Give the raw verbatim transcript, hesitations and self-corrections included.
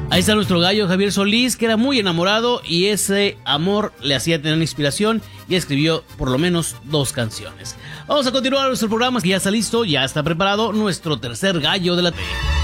Ahí está nuestro gallo Javier Solís, que era muy enamorado y ese amor le hacía tener inspiración y escribió por lo menos dos canciones. Vamos a continuar nuestro programa, que ya está listo, ya está preparado nuestro tercer gallo de la T.